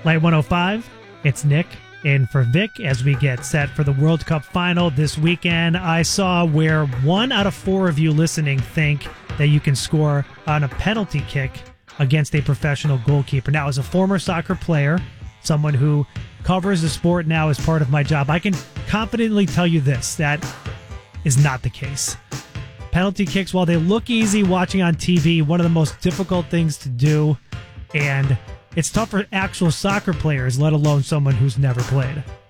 Light 105, it's Nick in for Vic as we get set for the World Cup final this weekend. I saw where 1 out of 4 of you listening think that you can score on a penalty kick against a professional goalkeeper. Now, as a former soccer player, someone who covers the sport now as part of my job, I can confidently tell you this, that is not the case. Penalty kicks, while they look easy watching on TV, one of the most difficult things to do, and it's tough for actual soccer players, let alone someone who's never played.